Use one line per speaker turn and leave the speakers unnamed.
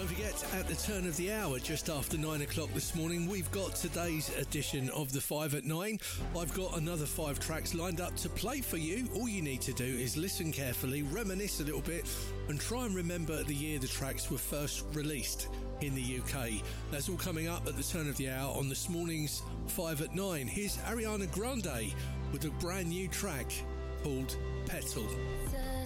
Don't forget, at the turn of the hour, just after 9 o'clock this morning, we've got today's edition of the 5 at 9. I've got another 5 tracks lined up to play for you. All you need to do is listen carefully, reminisce a little bit, and try and remember the year the tracks were first released in the UK. That's all coming up at the turn of the hour on this morning's 5 at 9. Here's Ariana Grande with a brand new track called Petal.